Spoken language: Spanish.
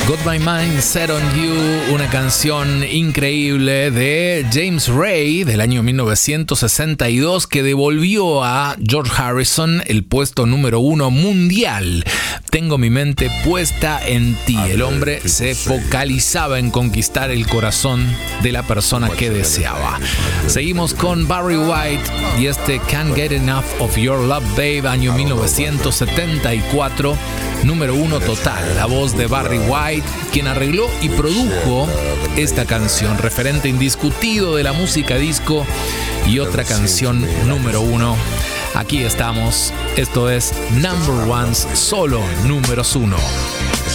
Got My Mind Set on You, una canción increíble de James Ray del año 1962 que devolvió a George Harrison el puesto número 1 mundial. Tengo mi mente puesta en ti. El hombre se focalizaba en conquistar el corazón de la persona que deseaba. Seguimos con Barry White y este Can't Get Enough of Your Love Babe, año 1974, número 1 total. La voz de Barry White, quien arregló y produjo esta canción, referente indiscutido de la música disco y otra canción número 1. Aquí estamos, esto es Number Ones, solo números 1.